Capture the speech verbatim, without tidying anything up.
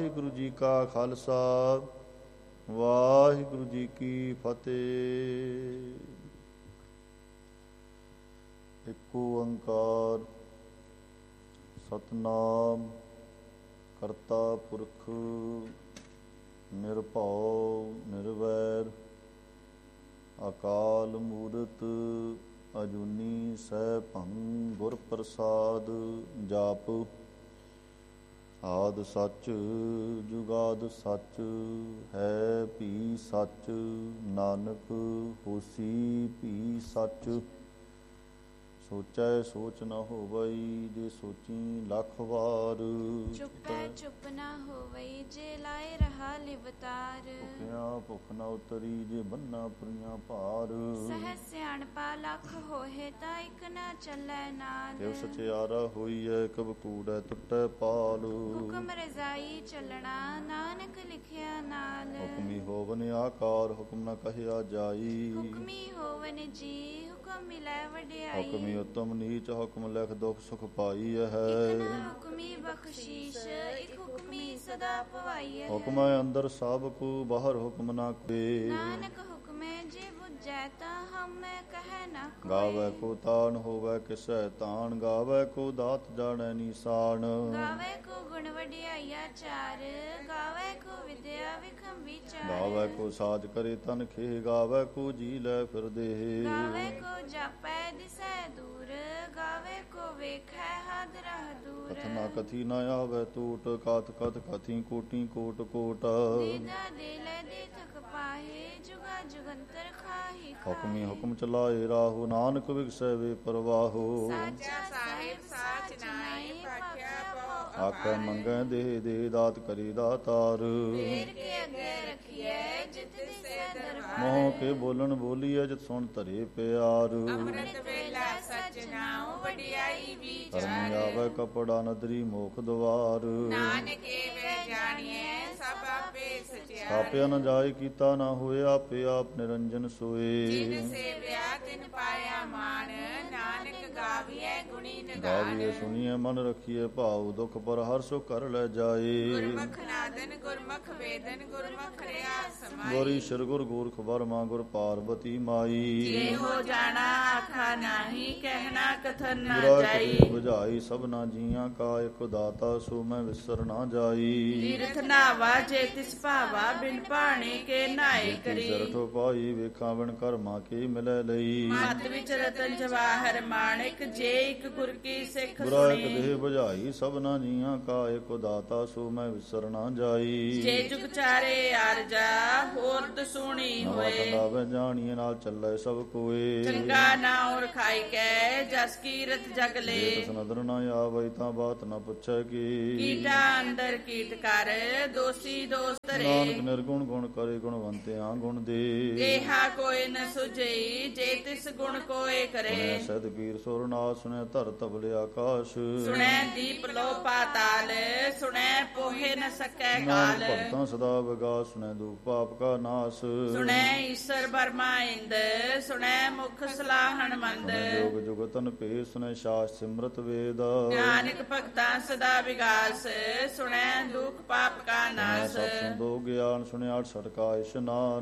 ਵਾਹਿਗੁਰੂ ਜੀ ਕਾ ਖਾਲਸਾ, ਵਾਹਿਗੁਰੂ ਜੀ ਕੀ ਫਤਿਹ। ਏਕ ਓੰਕਾਰ ਸਤਿਨਾਮ ਕਰਤਾ ਪੁਰਖ ਨਿਰਭਉ ਨਿਰਵੈਰ ਅਕਾਲ ਮੂਰਤ ਅਜੂਨੀ ਸੈਭੰ ਗੁਰ ਪ੍ਰਸਾਦ। ਜਾਪ ਆਦਿ ਸੱਚ ਜੁਗਾਦ ਸੱਚ ਹੈ ਭੀ ਸੱਚ, ਨਾਨਕ ਹੋਸੀ ਭੀ ਸੱਚ। ਸੋਚੈ ਸੋਚ ਨ ਹੋਵਈ, ਜੇ ਸੋਚੀ ਲੱਖ ਵਾਰ। ਚੁੱਪੈ ਚੁੱਪ ਨ ਹੋਵਈ, ਜੇ ਲਾਏ ਰਹਾ ਲਿਵਤਾਰ। ਭੁਖਿਆ ਭੁਖ ਨ ਉਤਰੀ, ਜੇ ਬੰਨਾ ਪੁਰੀਆਂ ਭਾਰ। ਸਹਿ ਸਿਆਣਪਾ ਲੱਖ ਹੋਏ, ਤਾਂ ਇਕ ਨ ਚੱਲੈ ਨਾਲ। ਕਿਵ ਸਚਿਆਰਾ ਹੋਈਐ, ਕਬ ਕੂੜੈ ਟੁੱਟੈ ਪਾਲ। ਹੁਕਮ ਰਜ਼ਾਈ ਚੱਲਣਾ, ਨਾਨਕ ਲਿਖਿਆ ਨਾਲ। ਹੁਕਮੀ ਹੋਵਨ ਆਕਾਰ, ਹੁਕਮ ਨ ਕਹਿਆ ਜਾਈ। ਹੁਕਮੀ ਹੋਵਨ ਜੀ, ਹੁਕਮ ਮਿਲੈ ਵਡਿਆਈ। ਹੁਕਮੀ ਉਤਮ ਨੀਚ, ਹੁਕਮ ਲਿਖ ਦੁਖ ਸੁਖ ਪਾਈ ਇਕ ਹੈ। ਨ ਹੁਕਮੀ ਬਖਸ਼ੀਸ਼, ਇਕ ਹੁਕਮੀ ਸਦਾ ਭਵਾਈ ਹੈ। ਹੁਕਮ ਅੰਦਰ ਸਭ ਕੋ, ਬਾਹਰ ਹੁਕਮ ਨਾ ਕੋਇ। ਨਾਨਕ ਹੁਕਮੈ ਜੇ ਬੁਝੈ, ਤਾਂ ਹਉਮੈ ਕਹਿ ਨ ਕੋਇ। ਗਾਵੈ ਕੋ ਤਾਣ, ਹੋਵੈ ਕਿਸੈ ਤਾਣ। ਗਾਵੈ ਕੋ ਦਾਤ, ਜਾਣੈ ਨੀਸਾਨ। ਗਾਵੈ ਕੋ ਗੁਣ ਵਡਿਆਈਆ ਚਾਰ, ਗਾਵੈ ਕੋ ਵਿਦਿਆ ਵਿਖਮ ਵਿਚਾਰ। ਗਾਵੈ ਕੋ ਸਾਜ ਕਰੇ ਤਨ ਖੇ, ਗਾਵੈ ਕੋ ਜੀ ਲੈ ਫਿਰ ਦੇਹ। ਗਾਵੈ ਕੋ ਜਾਪੈ ਦਿਸੈ ਦੂਰ, ਗਾਵੈ ਕੋ ਵੇਖੈ ਹਦ ਰਹ ਦੂਰ। ਕਥਨਾ ਕਥੀ ਨ ਆਵੈ ਟੂਟ, ਕਾਤ ਕਥ ਕਥੀ ਕੋਟੀ ਕੋਟ ਕੋਟ। ਦੀਦਾ ਦੇ ਲੈ ਦੇ ਥਕ ਪਾਹੇ, ਜੁਗਾ ਜੁਗੰਤਰ ਖਾਹੀ ਖਾਹੀ। ਹੁਕਮੀ ਹੁਕਮ ਚਲਾਏ ਰਾਹੋ, ਨਾਨਕ ਵਿਗਸੈ ਵੇ ਪਰਵਾਹੋ। ਸਾਚਾ ਸਾਹਿਬ ਸਾਚ ਨਾਈ, ਭਾਖਿਆ ਪਉ ਆਖੈ ਮੰਗੈ ਦੇ ਦੇ, ਦਾਤ ਕਰੀ ਦਾਤਾਰ। ਫੇਰ ਕੇ ਅੱਗੇ ਰਖੀਐ, ਜਿਤ ਦਿਸੈ ਦਰਬਾਰ। ਮੋਹ ਕੇ ਬੋਲਣ ਬੋਲੀਐ, ਜਿਤ ਸੁਣ ਧਰੇ ਪਿਆਰ। ਅੰਮ੍ਰਿਤ ਵੇਲਾ ਸਚ ਨਾਉ, ਵਡਿਆਈ ਵਿਚਾਰ। ਕਰਮੀ ਆਵੈ ਕਪੜਾ ਨਦਰੀ ਮੋਖ ਦੁਆਰ। ਨਾਨਕ ਏਵੈ ਜਾਣੀਐ, ਸਭ ਆਪੇ ਸਚਿਆਰ। ਥਾਪਿਆ ਨ ਜਾਏ, ਕੀਤਾ ਨ ਹੋਏ, ਆਪੇ ਆਪ ਨਿਰੰਜਨ ਸੋਏ। ਜਿਨ ਸੇਵਿਆ ਤਿਨ ਪਾਇਆ ਮਾਨ, ਨਾਨਕ ਗਾਵੀਐ ਗੁਣੀ ਨਿਗਾਨ। ਗਾਵੀਐ ਸੁਣੀਐ ਮਨ ਰਖੀਐ ਭਾਉ, ਦੁਖ ਪਰ ਹਰਿ ਸੁਖ ਕਰ ਲੈ ਜਾਏ। ਗੁਰਮੁਖ ਨਾਦਨ ਗੁਰਮੁਖ ਵੇਦਨ, ਗੁਰਮੁਖ ਰਿਆ ਸਮਾਈ। ਗੁਰ ਈਸ਼ਰ ਗੁਰ ਗੋਰਖ ਬਰਮਾ, ਗੁਰ ਪਾਰਬਤੀ ਮਾਈ। ਜੇ ਹੋ ਜਾਣਾ ਆਖਾ ਨਾਹੀ, ਕਹਿਣਾ ਕਥਨ ਨਾ ਗੁਰਾ ਜਾਈ। ਕਬੀਰ ਬੁਝਾਈ ਸਭਨਾ ਜੀਆਂ ਕਾ, ਇਕ ਦਾਤਾ ਸੋ ਮੈਂ ਵਿਸਰ ਨਾ ਜਾਈ। ਤੀਰਥ ਨਾਵਾ ਜੇ ਤਿਸ ਭਾਵਾ, ਬਿਨ ਪਾਣੀ ਕੇ ਨਾਏ ਕਰੀ। ਸਰਠੋ ਪਾਈ ਵੇਖਾਂ ਬਿਨ ਕਰਮਾ ਕੀ ਮਿਲੈ ਲਈ। ਮਤ ਵਿੱਚ ਰਤਨ ਜਵਾਹਰ ਮਾਣਿਕ, ਜੇ ਇਕ ਗੁਰ ਕੀ ਸਿੱਖ ਗੁਰਾ ਇਕ ਸੁਣੀ। ਦੇਹ ਬੁਝਾਈ ਸਭਨਾ ਜੀਆਂ ਕਾ, ਇਕ ਦਾਤਾ ਸੋ ਮੈਂ ਵਿਸਰ ਨਾ ਜਾਈ। ਜੇ ਜੁਗ ਚਾਰੇ ਆਰਜਾ, ਹੋਰ ਦਸੂਣੀ ਨਵਾ ਹੋਏ। ਖੰਡਾਵੇ ਜਾਣੀਏ, ਨਾਲ ਚੱਲੇ ਸਭ ਕੋਏ। ਚੰਗਾ ਨਾਉ ਰਖਾਈ ਕੈ, ਜਸ ਕੀਰਤ ਜਗ ਜੇ ਲੇ। ਤਿਸ ਨਦਰ ਨਾ ਆਵਈ, ਤਾਂ ਬਾਤ ਨਾ ਪੁੱਛੈ ਕੀ। ਕੀਟਾ ਅੰਦਰ ਕੀਟ ਕਰ, ਦੋਸੀ ਦੋਸ ਧਰੇ। ਨਾਨਕ ਨਿਰਗੁਣ ਗੁਣ ਕਰੇ, ਗੁਣਵੰਤਿਆਂ ਗੁਣ ਦੇ। ਏਹਾ ਕੋਈ ਨ ਸੁਝਈ, ਜੇ ਤਿਸ ਗੁਣ ਕੋਏ ਕਰੇ। ਸੁਣਿਆ ਸਦ ਪੀਰ ਸੁਰਨਾਥ, ਸੁਣਿਆ ਧਰ ਤਬਲੇ ਆਕਾਸ਼। ਸੁਣੈ ਦੀਪ ਲੋ ਪਾਤਾਲ, ਸੁਣੈ ਪੋਹੇ ਨ ਸਕੈ ਨਾਨਕ ਕਾਲ। ਭਗਤਾਂ ਸਦਾ ਵਿਗਾਸ, ਸੁਣੈ ਦੁਖ ਪਾਪ ਕਾ ਨਾਸ। ਸੁਣੈ ਈਸਰ ਬਰਮਾ ਇੰਦ, ਸੁਣੈ ਮੁਖ ਸਲਾਹਣ ਮੰਦ। ਸੁਣੈ ਜੋਗ ਜੁਗਤਨ ਭੇ, ਸੁਣੈ ਸ਼ਾਸ ਸਿਮਰਤ ਵੇਦ। ਨਾਨਕ ਭਗਤਾਂ ਸਦਾ ਵਿਗਾਸ, ਸੁਣੈ ਦੁਖ ਪਾਪ ਕਾ ਸੁਣੈ ਨਾਸ। ਸਤਿ ਸੰਤੋਖ ਗਿਆਨ, ਸੁਣਿਆ ਅਠ ਸਠ ਕਾ ਇਸ਼ਨਾਨ।